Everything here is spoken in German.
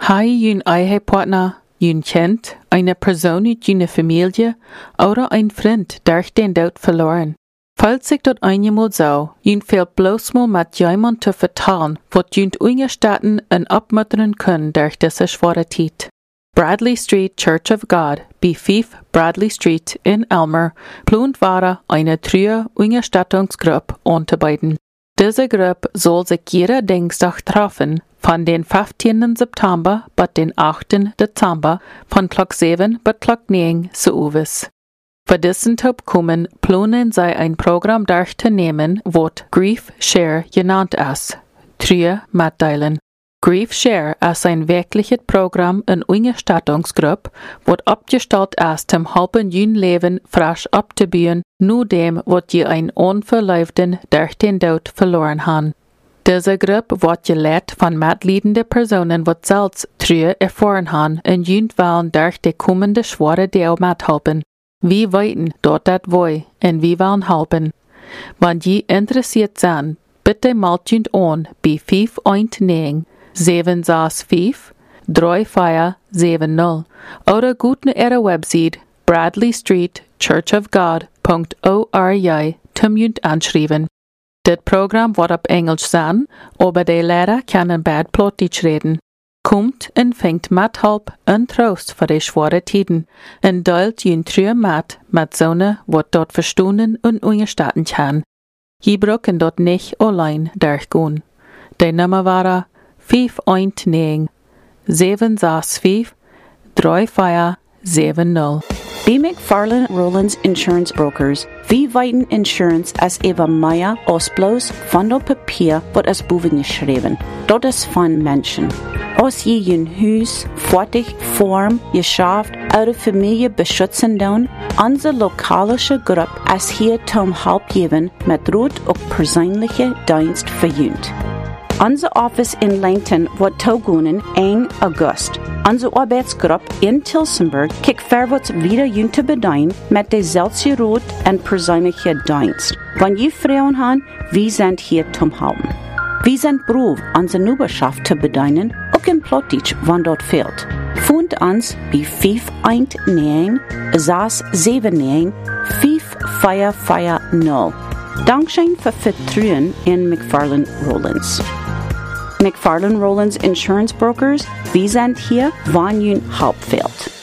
Hai jün Ehepartner, jün Kind, eine Person uit jüne Familie oder ein Freund, der den Tod verloren. Falls sich dort einmal so, jün fehlt bloß mal mit jemand zu vertrauen, wat jün ungestatten en abmuttern können durch diese schwere Zeit. Bradley Street Church of God, B5 Bradley Street in Elmer, plant war eine treue Ungestattungsgruppe anzubieten. Diese Gruppe soll sich jeder Dienstag treffen, von den 15. September bis den 8. Dezember, von Klock 7 bis Klock 9 zu Uwes. Für diesen Typ kommen, planen sie ein Programm durchzunehmen, das Grief Share genannt ist. Treue mitteilen. Grief Share ist ein wirkliches Programm in Ungestattungsgruppe, das abgestellt ist, um halben jün Leben frisch abzubauen, nur dem, was je ein Unverleibten durch den Tod verloren haben. Diese Gruppe wird geleitet von mitleidenden Personen, die selbst Treue erfahren haben und jün wollen durch die kommende schwere Deel mithelfen. Wir weiten dort das wollen und wir wollen helfen. Wenn Sie interessiert sind, bitte meldet euch an bei 519 765 3470 oder geht auf ihre Website bradleystreetchurchofgod.org zum Jünd anschreiben. Das Programm wird auf Englisch sein, aber die Lehrer können bad Plattdeutsch reden. Kommt und fängt Mithilfe und Trost für die schweren Zeiten und teilt jün Treue mit Sonnen, die dort verstanden und ungestatten kann. Sie brauchen dort nicht allein durchgehen. Die Nummer war 519 765 3470. B. McFarlane Rollins Insurance Brokers. Wir weiten Insurance als Eva Meyer aus bloß von der Papier wird als Buben geschrieben. Dort ist von Menschen. Aus jedem Haus, fertig, Form, geschafft, eure Familie beschützen down, unsere lokalische Gruppe ist hier zum Halbgeben mit Rot und persönliche Dienst verjüngt. Unser Office in Langton wird togunen 1 August. Unsere Arbeitsgruppe in Tilsonburg kijkt verwärts wieder zu bedeien mit der seltse Rot und persönliche Dienst. Wenn ihr Frauen haben, wir sind hier zum Halten. Wir sind bereit, unsere Nachbarschaft zu bedienen, auch im Plattdeutsch, wenn dort fehlt. Fund uns bei 519 679 5440. Dankeschön für Vertrauen in McFarlane Rollins. McFarlane Rollins Insurance Brokers, wir sind hier, wann ihr Hauptfeld.